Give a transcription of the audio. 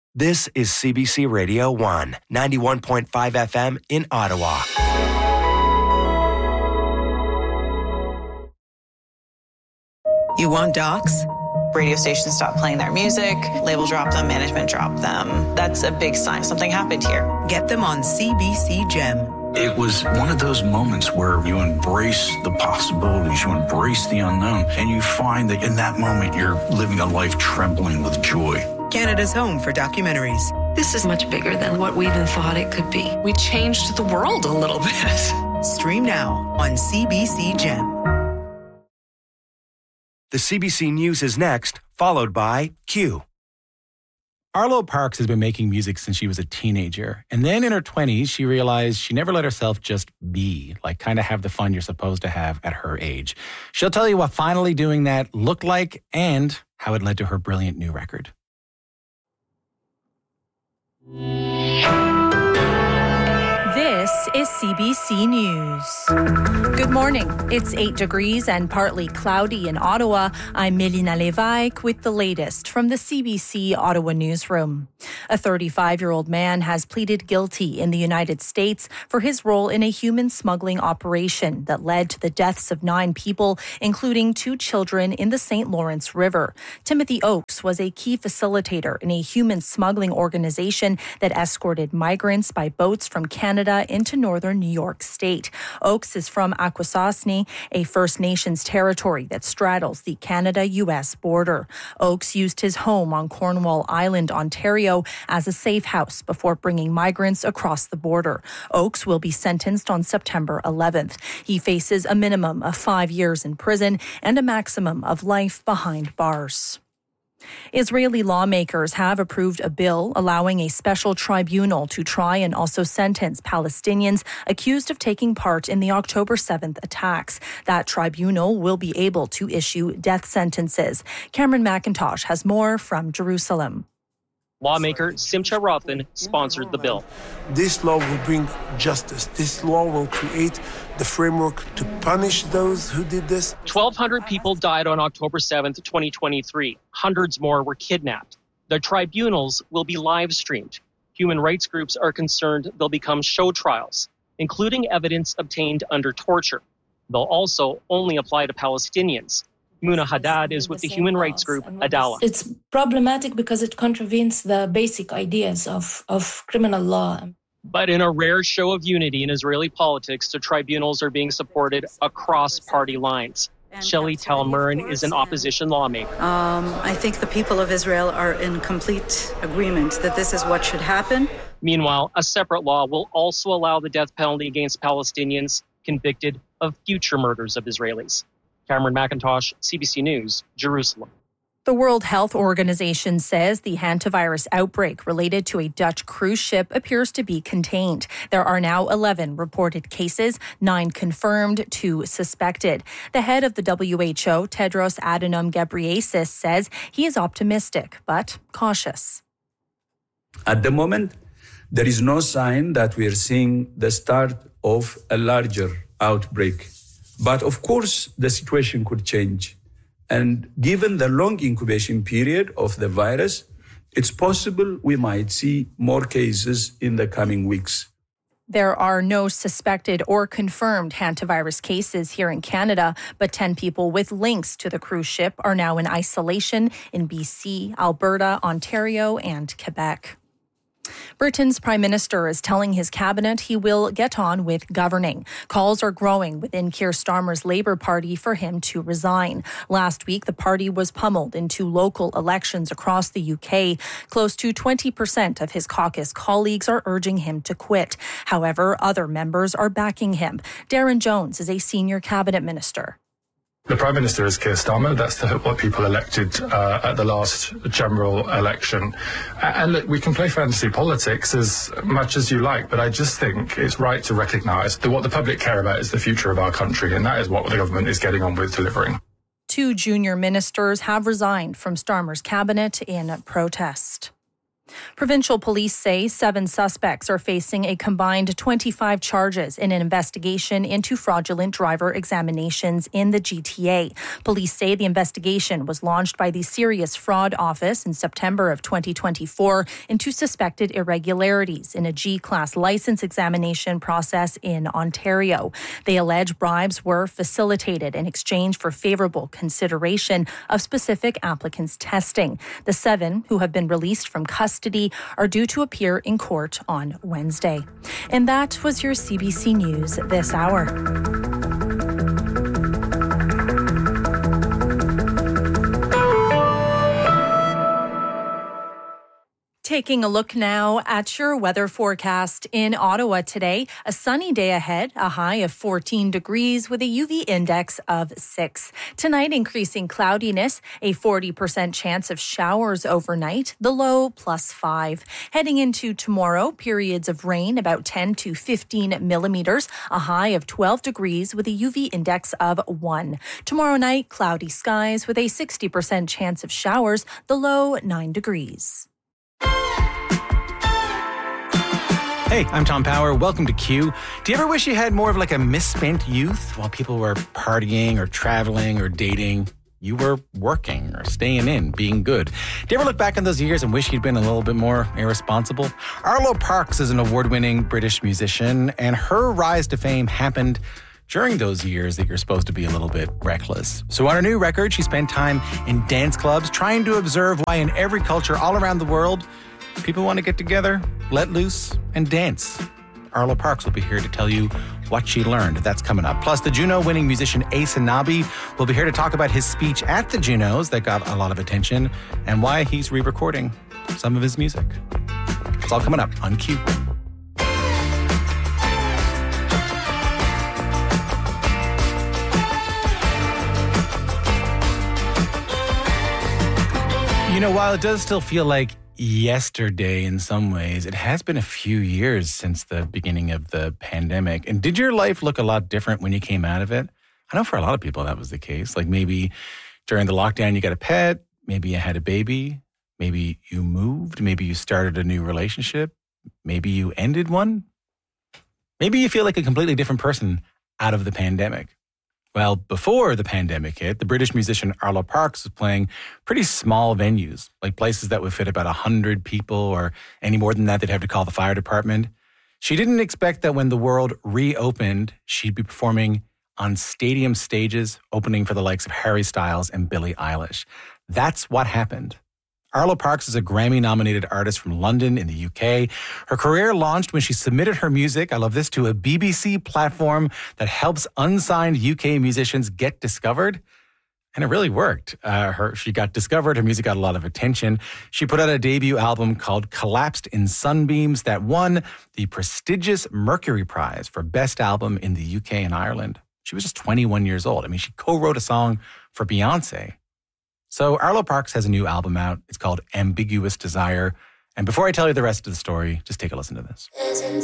This is CBC Radio 1, 91.5 FM in Ottawa. You want docs? Radio stations stop playing their music, label drop them, management drop them. That's a big sign something happened here. Get them on CBC Gem. It was one of those moments where you embrace the possibilities, you embrace the unknown, and you find that in that moment you're living a life trembling with joy. Canada's home for documentaries. This is much bigger than what we even thought it could be. We changed the world a little bit. Stream now on CBC Gem. The CBC News is next, followed by Q. Arlo Parks has been making music since she was a teenager. And then in her 20s, she realized she never let herself just be, like kind of have the fun you're supposed to have at her age. She'll tell you what finally doing that looked like and how it led to her brilliant new record. This is CBC News. Good morning. It's 8 degrees and partly cloudy in Ottawa. I'm Melina Lévesque with the latest from the CBC Ottawa newsroom. A 35-year-old man has pleaded guilty in the United States for his role in a human smuggling operation that led to the deaths of 9 people, including 2 children in the St. Lawrence River. Timothy Oakes was a key facilitator in a human smuggling organization that escorted migrants by boats from Canada into northern New York State. Oakes is from Akwesasne, a First Nations territory that straddles the Canada-U.S. border. Oakes used his home on Cornwall Island, Ontario, as a safe house before bringing migrants across the border. Oakes will be sentenced on September 11th. He faces a minimum of 5 years in prison and a maximum of life behind bars. Israeli lawmakers have approved a bill allowing a special tribunal to try and also sentence Palestinians accused of taking part in the October 7th attacks. That tribunal will be able to issue death sentences. Cameron McIntosh has more from Jerusalem. Lawmaker Simcha Rothan sponsored the bill. This law will bring justice. This law will create the framework to punish those who did this. 1,200 people died on October 7th, 2023. Hundreds more were kidnapped. The tribunals will be live streamed. Human rights groups are concerned they'll become show trials, including evidence obtained under torture. They'll also only apply to Palestinians. Muna Haddad is with the human rights group Adala. It's problematic because it contravenes the basic ideas of criminal law. But in a rare show of unity in Israeli politics, the tribunals are being supported across party lines. Shelley Talmern is an opposition lawmaker. I think the people of Israel are in complete agreement that this is what should happen. Meanwhile, a separate law will also allow the death penalty against Palestinians convicted of future murders of Israelis. Cameron McIntosh, CBC News, Jerusalem. The World Health Organization says the hantavirus outbreak related to a Dutch cruise ship appears to be contained. There are now 11 reported cases, 9 confirmed, 2 suspected. The head of the WHO, Tedros Adhanom Ghebreyesus, says he is optimistic but cautious. At the moment, there is no sign that we are seeing the start of a larger outbreak. But of course, the situation could change. And given the long incubation period of the virus, it's possible we might see more cases in the coming weeks. There are no suspected or confirmed hantavirus cases here in Canada, but 10 people with links to the cruise ship are now in isolation in BC, Alberta, Ontario, and Quebec. Britain's Prime Minister is telling his cabinet he will get on with governing. Calls are growing within Keir Starmer's Labour Party for him to resign. Last week, the party was pummeled in 2 local elections across the UK. Close to 20% of his caucus colleagues are urging him to quit. However, other members are backing him. Darren Jones is a senior cabinet minister. The Prime Minister is Keir Starmer. That's what people elected at the last general election. And look, we can play fantasy politics as much as you like, but I just think it's right to recognise that what the public care about is the future of our country, and that is what the government is getting on with delivering. 2 junior ministers have resigned from Starmer's cabinet in protest. Provincial police say 7 suspects are facing a combined 25 charges in an investigation into fraudulent driver examinations in the GTA. Police say the investigation was launched by the Serious Fraud Office in September of 2024 into suspected irregularities in a G-Class license examination process in Ontario. They allege bribes were facilitated in exchange for favourable consideration of specific applicants' testing. The 7, who have been released from custody, are due to appear in court on Wednesday. And that was your CBC News this hour. Taking a look now at your weather forecast in Ottawa today. A sunny day ahead, a high of 14 degrees with a UV index of 6. Tonight, increasing cloudiness, a 40% chance of showers overnight, the low +5. Heading into tomorrow, periods of rain, about 10 to 15 millimeters, a high of 12 degrees with a UV index of 1. Tomorrow night, cloudy skies with a 60% chance of showers, the low 9 degrees. Hey, I'm Tom Power. Welcome to Q. Do you ever wish you had more of like a misspent youth while people were partying or traveling or dating? You were working or staying in, being good. Do you ever look back on those years and wish you'd been a little bit more irresponsible? Arlo Parks is an award-winning British musician, and her rise to fame happened during those years that you're supposed to be a little bit reckless. So on her new record, she spent time in dance clubs trying to observe why in every culture all around the world, people want to get together, let loose, and dance. Arlo Parks will be here to tell you what she learned. That's coming up. Plus, the Juno-winning musician Ace Anabi will be here to talk about his speech at the Junos that got a lot of attention and why he's re-recording some of his music. It's all coming up on Q. You know, while it does still feel like yesterday in some ways, it has been a few years since the beginning of the pandemic. And did your life look a lot different when you came out of it? I know for a lot of people that was the case. Like maybe during the lockdown you got a pet, maybe you had a baby, maybe you moved, maybe you started a new relationship, maybe you ended one. Maybe you feel like a completely different person out of the pandemic. Well, before the pandemic hit, the British musician Arlo Parks was playing pretty small venues, like places that would fit about 100 people, or any more than that, they'd have to call the fire department. She didn't expect that when the world reopened, she'd be performing on stadium stages, opening for the likes of Harry Styles and Billie Eilish. That's what happened. Arlo Parks is a Grammy-nominated artist from London in the UK. Her career launched when she submitted her music, I love this, to a BBC platform that helps unsigned UK musicians get discovered. And it really worked. She got discovered. Her music got a lot of attention. She put out a debut album called Collapsed in Sunbeams that won the prestigious Mercury Prize for Best Album in the UK and Ireland. She was just 21 years old. I mean, she co-wrote a song for Beyonce. So Arlo Parks has a new album out. It's called Ambiguous Desire. And before I tell you the rest of the story, just take a listen to this.